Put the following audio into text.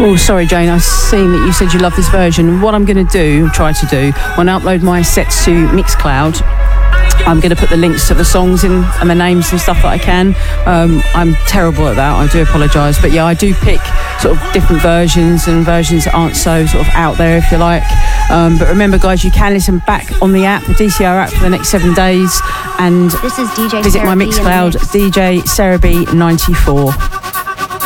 Oh, sorry, Jane. I've seen that you said you love this version. What I'm going to do, try to do, when I upload my sets to Mixcloud, I'm going to put the links to the songs in and the names and stuff that I can. I'm terrible at that. I do apologise. But yeah, I do pick sort of different versions and versions that aren't so sort of out there, if you like. But remember, guys, you can listen back on the app, the DCR app, for the next 7 days. And this is DJ visit Sarah my Mixcloud, DJ Sarah B 94.